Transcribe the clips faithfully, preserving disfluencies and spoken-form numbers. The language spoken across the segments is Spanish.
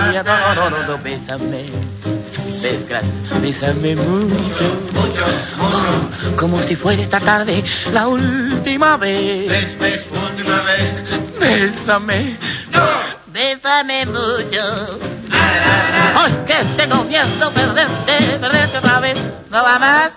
mía, todo, bésame. Bésame mucho, mucho, mucho, como si fuera esta tarde la última vez. Bes, bes, última vez. Bésame, No. bésame mucho. Ay, que tengo miedo perderte, perderte otra vez. No va más.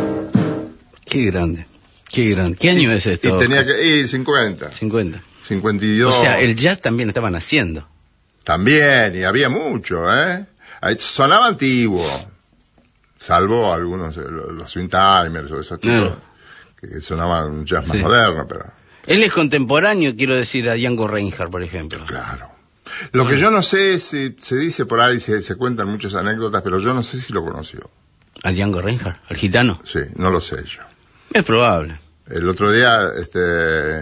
Qué grande, qué grande. ¿Qué año y, es esto? Y tenía que ir cincuenta. cincuenta. cincuenta y dos. O sea, el jazz también estaban haciendo. También, y había mucho, ¿eh? Sonaba antiguo, salvo algunos, los swing timers o esos tipos, no. que sonaban un jazz más sí. moderno, pero... Él es contemporáneo, quiero decir, a Django Reinhardt, por ejemplo. Claro. Lo bueno. que yo no sé es si se dice por ahí, se, se cuentan muchas anécdotas, pero yo no sé si lo conoció. ¿A Django Reinhardt? ¿Al gitano? Sí, no lo sé yo. Es probable. El otro día, este...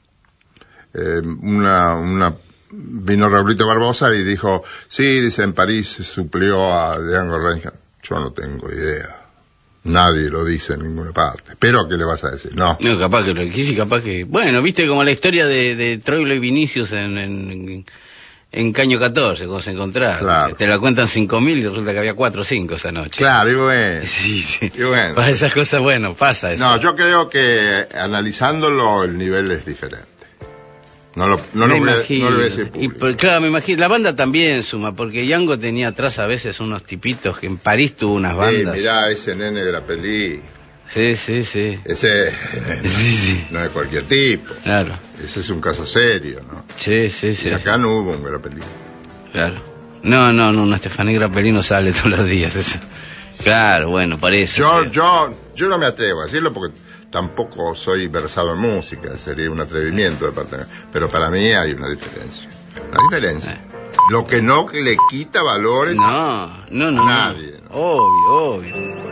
Eh, una... una vino Raulito Barbosa y dijo, sí, dice, en París suplió a Django Reinhardt. Yo no tengo idea. Nadie lo dice en ninguna parte. Pero, ¿qué le vas a decir? No. No, capaz que lo quise, capaz que... Bueno, viste como la historia de, de Troilo y Vinicius en, en, en Caño catorce, cuando se encontraron. Claro. Te la cuentan cinco mil y resulta que había cuatro o cinco esa noche. Claro, y bueno. Sí, sí. Y bueno. Para esas cosas, bueno, pasa eso. No, yo creo que analizándolo el nivel es diferente. No lo, no lo, voy a, no lo voy a decir público. Y, claro, me imagino. La banda también suma, porque Django tenía atrás a veces unos tipitos que en París tuvo unas bandas. Sí, mirá, ese nene de la peli. Sí, sí, sí. Ese sí, sí. no es cualquier tipo. Claro. Ese es un caso serio, ¿no? Sí, sí, sí. Y acá no hubo un Grappelli. Claro. No, no, no, una Estefanía Grappelli no sale todos los días. Eso. Claro, bueno, parece. Yo, yo, yo no me atrevo a decirlo porque tampoco soy versado en música, sería un atrevimiento de parte de mí. Pero para mí hay una diferencia. Una diferencia. Eh. Lo que no le quita valores no, no, no, a nadie. ¿no? Obvio, obvio.